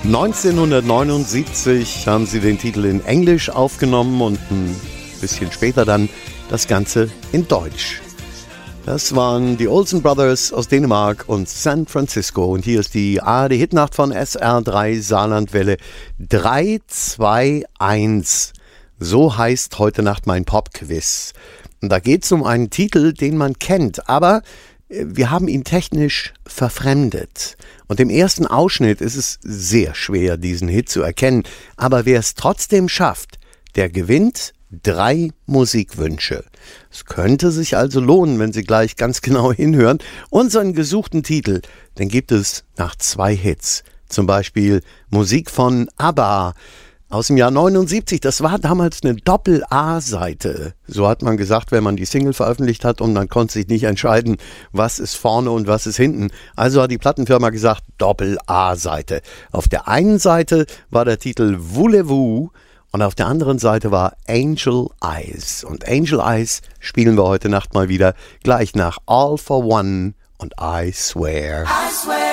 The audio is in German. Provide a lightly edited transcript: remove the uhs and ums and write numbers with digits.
1979 haben sie den Titel in Englisch aufgenommen und ein bisschen später dann das Ganze in Deutsch. Das waren die Olsen Brothers aus Dänemark und San Francisco. Und hier ist die ARD-Hitnacht von SR3 Saarlandwelle 321. So heißt heute Nacht mein Popquiz. Und da geht es um einen Titel, den man kennt, aber wir haben ihn technisch verfremdet. Und im ersten Ausschnitt ist es sehr schwer, diesen Hit zu erkennen. Aber wer es trotzdem schafft, der gewinnt 3 Musikwünsche. Es könnte sich also lohnen, wenn Sie gleich ganz genau hinhören. Unseren gesuchten Titel, den gibt es nach 2 Hits. Zum Beispiel Musik von ABBA aus dem Jahr 79. Das war damals eine Doppel-A-Seite. So hat man gesagt, wenn man die Single veröffentlicht hat und man konnte sich nicht entscheiden, was ist vorne und was ist hinten. Also hat die Plattenfirma gesagt, Doppel-A-Seite. Auf der einen Seite war der Titel Voulez-vous und auf der anderen Seite war Angel Eyes. Und Angel Eyes spielen wir heute Nacht mal wieder gleich nach All for One und I Swear. I swear.